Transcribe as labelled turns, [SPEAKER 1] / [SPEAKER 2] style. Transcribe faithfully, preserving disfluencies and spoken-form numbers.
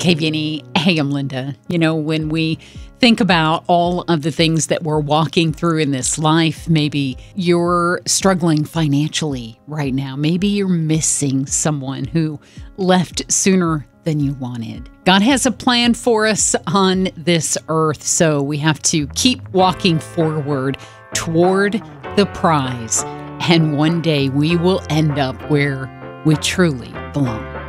[SPEAKER 1] K V N E. Hey, I'm Linda. You know, when we think about all of the things that we're walking through in this life, maybe you're struggling financially right now. Maybe you're missing someone who left sooner than you wanted. God has a plan for us on this earth, so we have to keep walking forward toward the prize. And one day we will end up where we truly belong.